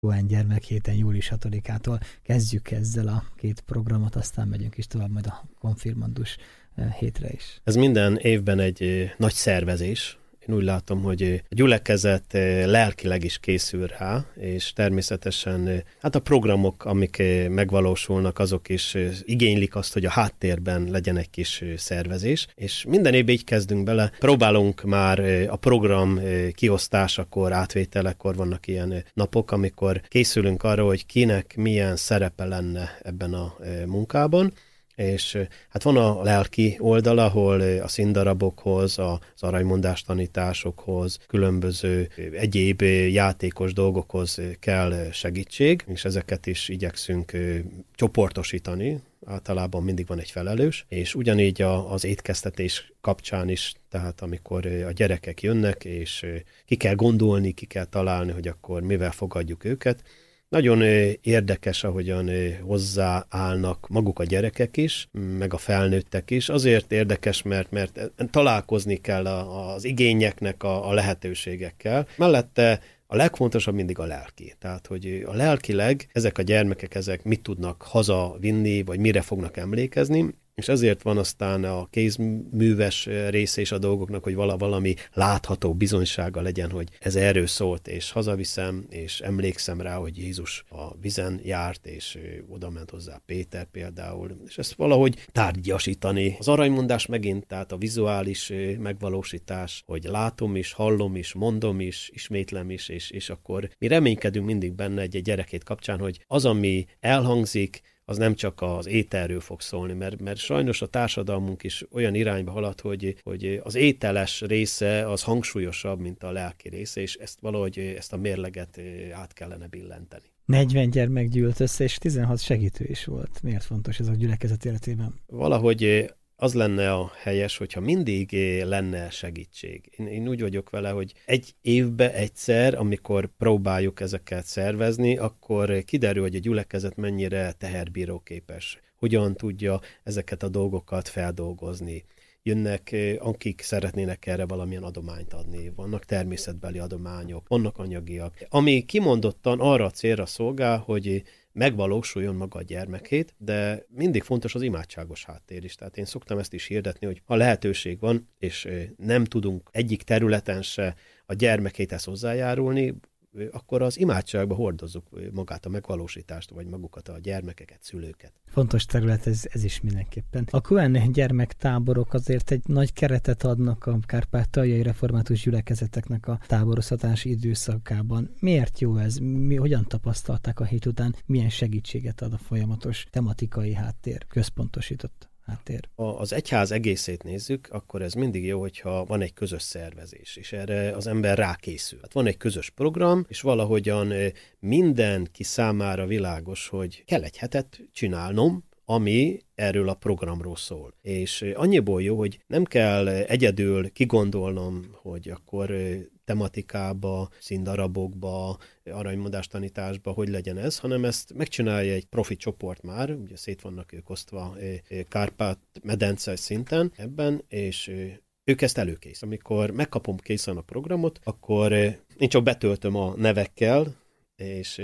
Cohen Gyermekhéten július 6-ától kezdjük ezzel a 2 programot, aztán megyünk is tovább majd a konfirmandus hétre is. Ez minden évben egy nagy szervezés. Én úgy látom, hogy a gyülekezet lelkileg is készül rá, és természetesen hát a programok, amik megvalósulnak, azok is igénylik azt, hogy a háttérben legyen egy kis szervezés, és minden évben így kezdünk bele. Próbálunk már a program kiosztásakor, átvételekor vannak ilyen napok, amikor készülünk arra, hogy kinek milyen szerepe lenne ebben a munkában. És hát van a lelki oldal, ahol a színdarabokhoz, az aranymondás tanításokhoz, különböző egyéb játékos dolgokhoz kell segítség, és ezeket is igyekszünk csoportosítani. Általában mindig van egy felelős, és ugyanígy az étkeztetés kapcsán is, tehát amikor a gyerekek jönnek, és ki kell gondolni, ki kell találni, hogy akkor mivel fogadjuk őket. Nagyon érdekes, ahogyan hozzáállnak maguk a gyerekek is, meg a felnőttek is. Azért érdekes, mert találkozni kell az igényeknek a lehetőségekkel. Mellette a legfontosabb mindig a lelki. Tehát, hogy a lelkileg ezek a gyermekek, ezek mit tudnak hazavinni, vagy mire fognak emlékezni, és ezért van aztán a kézműves része is a dolgoknak, hogy valami látható bizonysága legyen, hogy ez erről szólt, és hazaviszem, és emlékszem rá, hogy Jézus a vizen járt, és oda ment hozzá Péter például, és ezt valahogy tárgyasítani. Az aranymondás megint, tehát a vizuális megvalósítás, hogy látom is, hallom is, mondom is, ismétlem is, és akkor mi reménykedünk mindig benne egy gyerekét kapcsán, hogy az, ami elhangzik, az nem csak az ételről fog szólni, mert sajnos a társadalmunk is olyan irányba halad, hogy az ételes része az hangsúlyosabb, mint a lelki része, és ezt a mérleget át kellene billenteni. 40 gyermek gyűlt össze, és 16 segítő is volt. Miért fontos ez a gyülekezet életében? Valahogy az lenne a helyes, hogyha mindig lenne segítség. Én úgy vagyok vele, hogy egy évbe egyszer, amikor próbáljuk ezeket szervezni, akkor kiderül, hogy a gyülekezet mennyire teherbíróképes, hogyan tudja ezeket a dolgokat feldolgozni. Jönnek, akik szeretnének erre valamilyen adományt adni. Vannak természetbeli adományok, vannak anyagiak. Ami kimondottan arra a célra szolgál, hogy megvalósuljon maga a gyermekét, de mindig fontos az imádságos háttér is. Tehát én szoktam ezt is hirdetni, hogy ha lehetőség van, és nem tudunk egyik területen se a gyermekéhez hozzájárulni, akkor az imádságba hordozzuk magát a megvalósítást, vagy magukat a gyermekeket, szülőket. Fontos terület ez is mindenképpen. A Cohen gyermektáborok azért egy nagy keretet adnak a kárpátaljai református gyülekezeteknek a táboroztatási időszakában. Miért jó ez? Hogyan tapasztalták a hét után? Milyen segítséget ad a folyamatos tematikai háttér, központosított háttér? Az egyház egészét nézzük, akkor ez mindig jó, hogyha van egy közös szervezés, és erre az ember rákészül. Hát van egy közös program, és valahogyan mindenki számára világos, hogy kell egy hetet csinálnom, ami erről a programról szól. És annyiból jó, hogy nem kell egyedül kigondolnom, hogy akkor tematikába, színdarabokba, aranymondás tanításba, hogy legyen ez, hanem ezt megcsinálja egy profi csoport már, ugye szét vannak ők osztva Kárpát-medence szinten ebben, és ők ezt előkész. Amikor megkapom készen a programot, akkor én csak betöltöm a nevekkel, és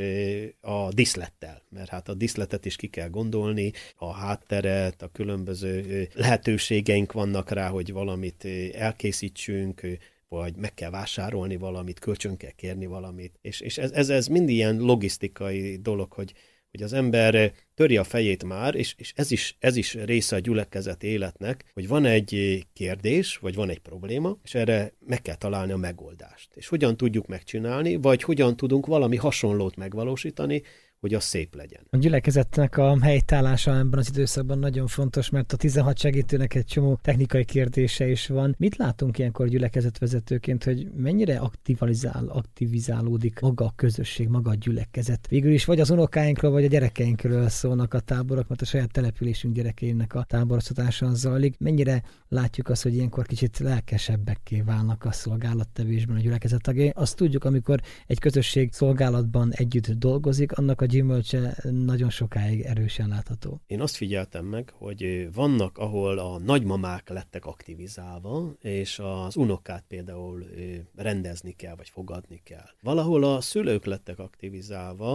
a díszlettel, mert hát a díszletet is ki kell gondolni, a hátteret, a különböző lehetőségeink vannak rá, hogy valamit elkészítsünk, vagy meg kell vásárolni valamit, kölcsön kell kérni valamit, és ez mind ilyen logisztikai dolog, hogy az ember töri a fejét már, és ez is része a gyülekezet életnek, hogy van egy kérdés, vagy van egy probléma, és erre meg kell találni a megoldást. És hogyan tudjuk megcsinálni, vagy hogyan tudunk valami hasonlót megvalósítani, hogy az szép legyen. A gyülekezetnek a helytállása ebben az időszakban nagyon fontos, mert a 16 segítőnek egy csomó technikai kérdése is van. Mit látunk ilyenkor gyülekezetvezetőként, hogy mennyire aktivizálódik maga a közösség, maga a gyülekezet? Végül is vagy az unokáinkról, vagy a gyerekeinkről szólnak a táborok, mert a saját településünk gyerekeinek a táboroztatása zajlik. Mennyire látjuk azt, hogy ilyenkor kicsit lelkesebbekké válnak a szolgálattevésben a gyülekezet tagjai? Azt tudjuk, amikor egy közösség szolgálatban együtt dolgozik, annak a gyümölcse nagyon sokáig erősen látható. Én azt figyeltem meg, hogy vannak, ahol a nagymamák lettek aktivizálva, és az unokát például rendezni kell, vagy fogadni kell. Valahol a szülők lettek aktivizálva,